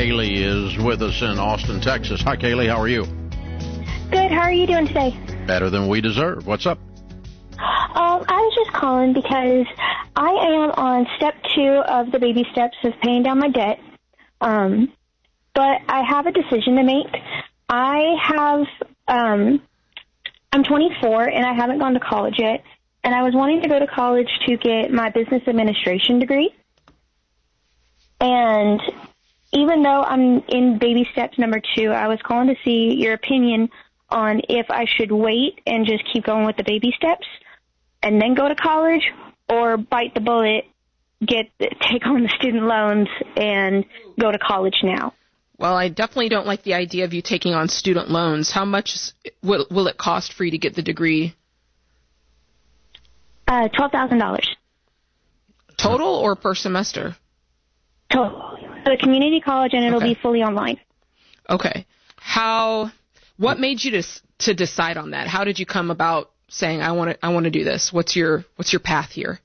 Kaylee is with us in Austin, Texas. Hi, Kaylee. How are you? Good. How are you doing today? Better than we deserve. What's up? I was just calling because I am on step 2 of the baby steps of paying down my debt. But I have a decision to make. I'm 24 and I haven't gone to college yet. And I was wanting to go to college to get my business administration degree. And even though I'm in baby steps number 2, I was calling to see your opinion on if I should wait and just keep going with the baby steps and then go to college, or bite the bullet, take on the student loans and go to college now. Well, I definitely don't like the idea of you taking on student loans. How much will it cost for you to get the degree? $12,000. Total or per semester? Total. So community college, and it'll be fully online. Okay. What made you to decide on that? How did you come about saying I want to do this? What's your path here?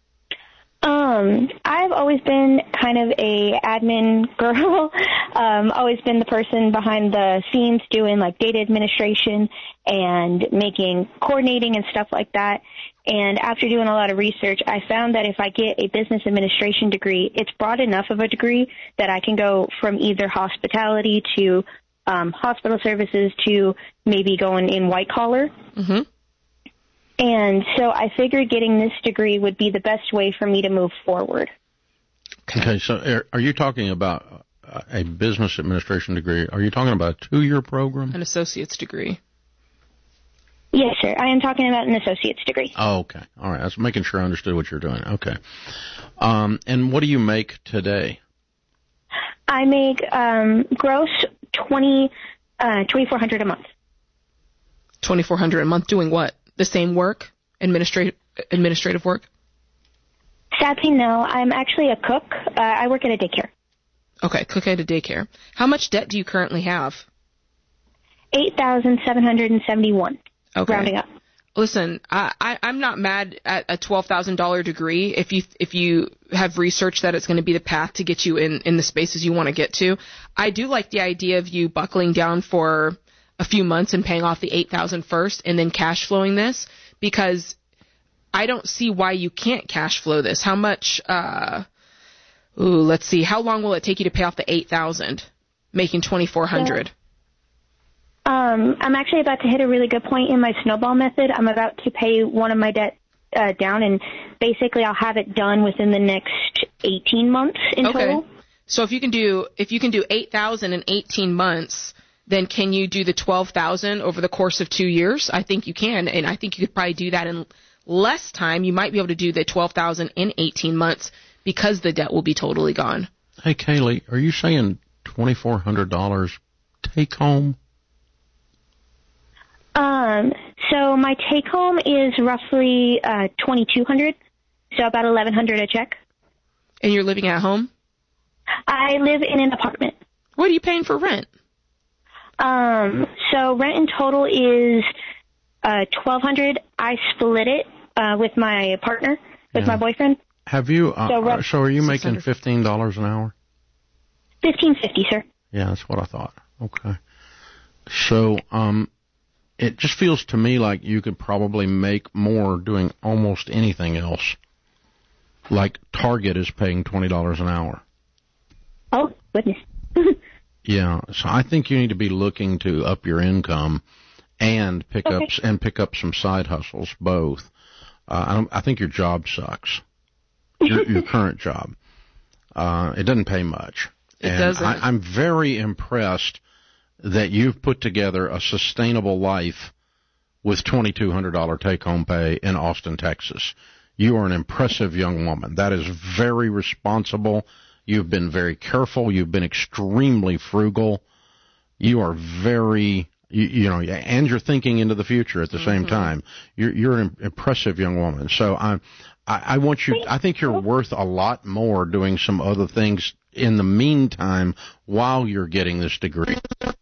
I've always been kind of a admin girl. Always been the person behind the scenes doing like data administration and coordinating and stuff like that. And after doing a lot of research, I found that if I get a business administration degree, it's broad enough of a degree that I can go from either hospitality to hospital services to maybe going in white collar. Mm-hmm. And so I figured getting this degree would be the best way for me to move forward. Okay, so are you talking about a business administration degree? Are you talking about a 2-year program? An associate's degree. Yes, sir. I am talking about an associate's degree. Oh, okay. All right. I was making sure I understood what you're doing. Okay. And what do you make today? I make gross $2,400 a month. $2,400 a month doing what? The same work? Administrative work? Sadly, no. I'm actually a cook. I work at a daycare. Okay, cook at a daycare. How much debt do you currently have? $8,771. Okay. Rounding up. Listen, I'm not mad at a $12,000 degree if you have researched that it's going to be the path to get you in the spaces you want to get to. I do like the idea of you buckling down for a few months and paying off the $8,000 first and then cash flowing this, because I don't see why you can't cash flow this. How much, let's see, how long will it take you to pay off the $8,000, making $2,400? I'm actually about to hit a really good point in my snowball method. I'm about to pay one of my debt down, and basically I'll have it done within the next 18 months in total. So if you can do $8,000 in 18 months, then can you do the $12,000 over the course of 2 years? I think you can, and I think you could probably do that in less time. You might be able to do the $12,000 in 18 months because the debt will be totally gone. Hey, Kaylee, are you saying $2,400 take home? So my take home is roughly $2,200, so about $1,100 a check. And you're living at home? I live in an apartment. What are you paying for rent? So rent in total is $1,200. I split it with my partner, with my boyfriend. Have you? So are you making $15 an hour? $15.50, sir. Yeah, that's what I thought. Okay. So it just feels to me like you could probably make more doing almost anything else. Like Target is paying $20 an hour. Oh, goodness. Yeah, so I think you need to be looking to up your income and pick up some side hustles, both. I think your job sucks. Your current job. It doesn't pay much. It doesn't. I'm very impressed that you've put together a sustainable life with $2,200 take-home pay in Austin, Texas. You are an impressive young woman. That is very responsible. You've been very careful. You've been extremely frugal. You are very, and you're thinking into the future at the same time. You're an impressive young woman. So I want you, I think you're worth a lot more doing some other things in the meantime while you're getting this degree.